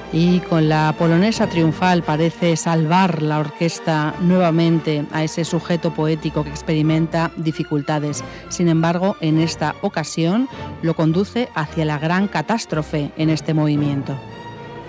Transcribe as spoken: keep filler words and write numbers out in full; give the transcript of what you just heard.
Y con la polonesa triunfal parece salvar la orquesta nuevamente a ese sujeto poético que experimenta dificultades. Sin embargo, en esta ocasión lo conduce hacia la gran catástrofe en este movimiento.